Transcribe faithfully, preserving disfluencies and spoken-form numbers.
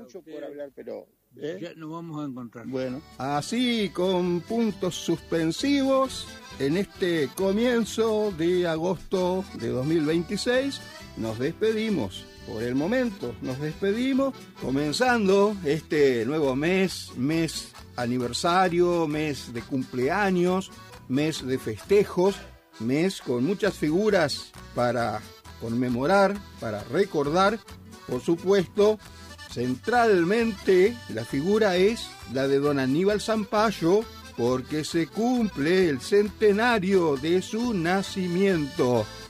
mucho por hablar, pero... ¿eh? Ya nos vamos a encontrar. Bueno, así con puntos suspensivos, en este comienzo de agosto de dos mil veintiséis, nos despedimos. Por el momento nos despedimos, comenzando este nuevo mes, mes aniversario, mes de cumpleaños, mes de festejos, mes con muchas figuras para conmemorar, para recordar. Por supuesto, centralmente la figura es la de don Aníbal Zampayo, porque se cumple el centenario de su nacimiento.